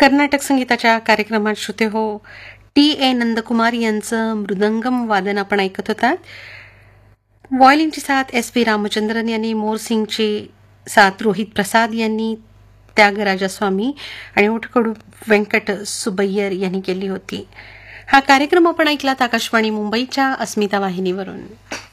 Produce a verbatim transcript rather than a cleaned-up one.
कर्नाटक संगीताच्या कार्यक्रमात श्रोते हो टी ए नंदकुमार यांचं मृदंगम वादन आपण ऐकत होतात. व्हायोलिनची साथ एस पी रामचंद्रन यांनी, मोरसिंगची साथ रोहित प्रसाद यांनी, त्यागराजा स्वामी आणि ओठकडू व्यंकट सुबैयर यांनी केली होती. हा कार्यक्रम आपण ऐकलात आकाशवाणी मुंबईच्या अस्मिता वाहिनीवरून.